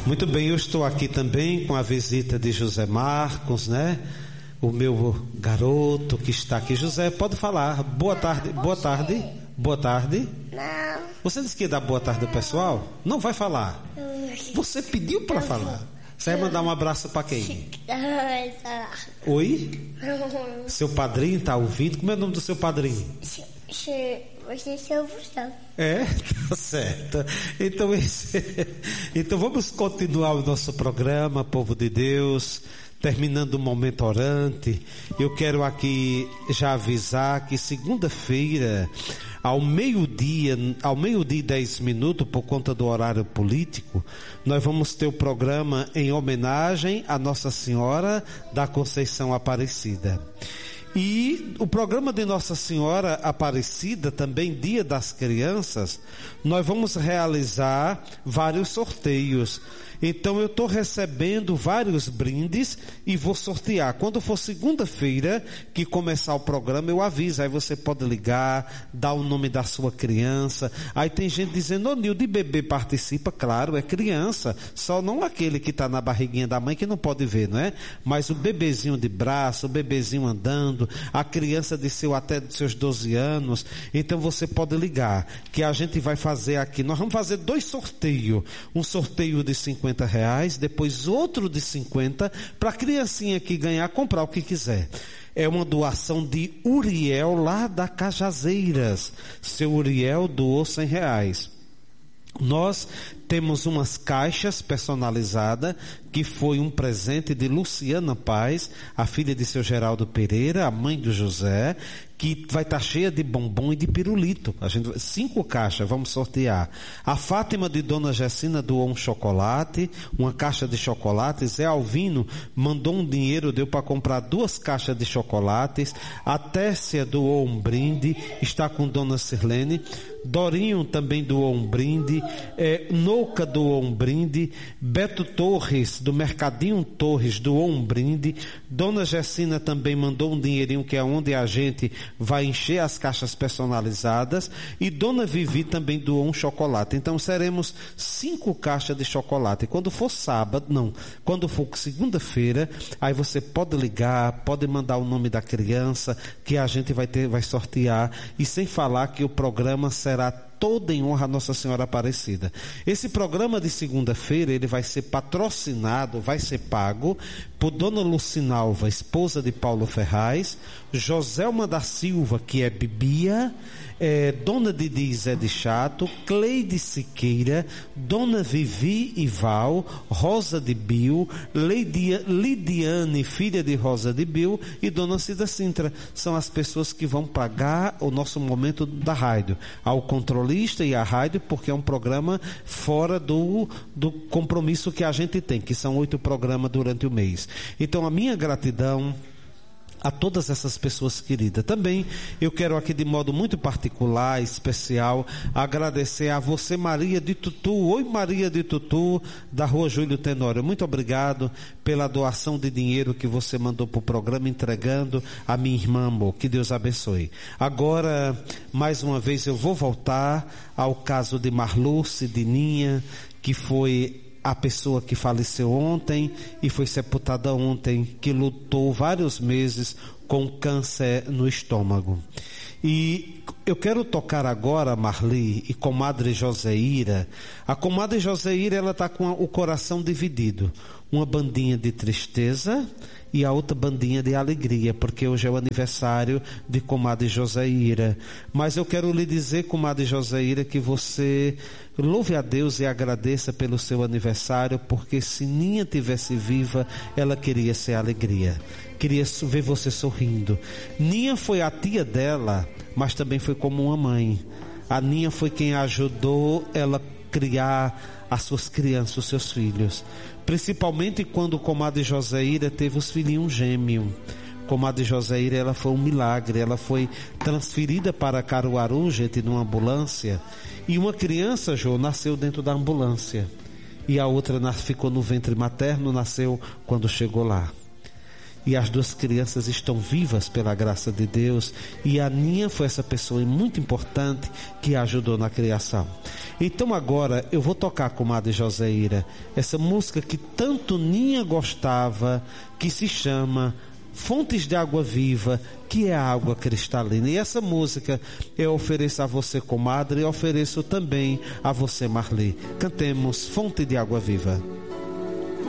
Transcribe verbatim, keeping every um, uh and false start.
Muito bem, eu estou aqui também com a visita de José Marcos, né? O meu garoto que está aqui. José, pode falar. Boa tarde. Boa tarde. Boa tarde. Não. Você disse que ia dar boa tarde ao pessoal? Não vai falar. Você pediu para falar. Você vai mandar um abraço para quem? Oi? Seu padrinho está ouvindo? Como é o nome do seu padrinho? Você é seu Gustavo. É, tá certo. Então, esse... então vamos continuar o nosso programa, povo de Deus. Terminando o momento orante, eu quero aqui já avisar que segunda-feira, ao meio-dia, ao meio-dia e dez minutos, por conta do horário político, nós vamos ter o programa em homenagem à Nossa Senhora da Conceição Aparecida. E o programa de Nossa Senhora Aparecida, também Dia das Crianças, nós vamos realizar vários sorteios. Então eu estou recebendo vários brindes e vou sortear. Quando for segunda-feira que começar o programa, eu aviso. Aí você pode ligar, dar o nome da sua criança. Aí tem gente dizendo, ô Nil, de bebê participa. Claro, é criança. Só não aquele que está na barriguinha da mãe que não pode ver, não é? Mas o bebezinho de braço, o bebezinho andando, a criança de seu, até dos seus doze anos. Então você pode ligar, que a gente vai fazer aqui. Nós vamos fazer dois sorteios. Um sorteio de cinquenta reais, depois outro de cinquenta, para a criancinha que ganhar, comprar o que quiser. É uma doação de Uriel, lá da Cajazeiras. Seu Uriel doou cem reais. Nós temos umas caixas personalizadas, que foi um presente de Luciana Paz, a filha de seu Geraldo Pereira, a mãe do José, que vai estar cheia de bombom e de pirulito. A gente, cinco caixas, vamos sortear. A Fátima de Dona Gessina doou um chocolate, uma caixa de chocolates. Zé Alvino mandou um dinheiro, deu para comprar duas caixas de chocolates. A Tércia doou um brinde, está com Dona Sirlene. Dorinho também doou um brinde. É, Nouca doou um brinde. Beto Torres, do Mercadinho Torres, doou um brinde. Dona Gessina também mandou um dinheirinho, que é onde a gente vai encher as caixas personalizadas. E Dona Vivi também doou um chocolate. Então seremos cinco caixas de chocolate. Quando for sábado, não, quando for segunda-feira, aí você pode ligar, pode mandar o nome da criança, que a gente vai ter, vai sortear. E sem falar que o programa será toda em honra a Nossa Senhora Aparecida. Esse programa de segunda-feira, ele vai ser patrocinado, vai ser pago por Dona Lucinalva, esposa de Paulo Ferraz, Joselma da Silva, que é Bibia, é, Dona Didi Zé de Chato, Cleide Siqueira, Dona Vivi Ival, Rosa de Bio, Lidia, Lidiane, filha de Rosa de Bio, e Dona Cida Sintra. São as pessoas que vão pagar o nosso momento da rádio, ao controlista e à rádio, porque é um programa fora do, do compromisso que a gente tem, que são oito programas durante o mês. Então a minha gratidão a todas essas pessoas queridas. Também eu quero aqui de modo muito particular, especial, agradecer a você, Maria de Tutu. Oi, Maria de Tutu, da Rua Júlio Tenório. Muito obrigado pela doação de dinheiro que você mandou para o programa, entregando a minha irmã, amor. Que Deus abençoe. Agora, mais uma vez, eu vou voltar ao caso de Marluce, de Ninha, que foi a pessoa que faleceu ontem e foi sepultada ontem, que lutou vários meses com câncer no estômago. E eu quero tocar agora, Marli e comadre Joseíra. A comadre Joseíra, ela está com o coração dividido. Uma bandinha de tristeza e a outra bandinha de alegria, porque hoje é o aniversário de comadre Joseíra. Mas eu quero lhe dizer, comadre Joseíra, que você louve a Deus e agradeça pelo seu aniversário, porque se Ninha tivesse viva, ela queria ser alegria. Queria ver você sorrindo. Ninha foi a tia dela, mas também foi como uma mãe. A Ninha foi quem ajudou ela criar as suas crianças, os seus filhos. Principalmente quando comadre Joseíra teve os filhinhos gêmeos. Comadre Joseíra, ela foi um milagre. Ela foi transferida para Caruaru, gente, numa ambulância. E uma criança, Jô, nasceu dentro da ambulância. E a outra ficou no ventre materno, nasceu quando chegou lá. e as duas crianças estão vivas pela graça de Deus, e a Ninha foi essa pessoa muito importante que ajudou na criação. Então agora eu vou tocar com a comadre Joseira essa música que tanto Ninha gostava, que se chama Fontes de Água Viva, que é a água cristalina. E essa música eu ofereço a você, comadre, e ofereço também a você, Marli. Cantemos Fonte de Água Viva.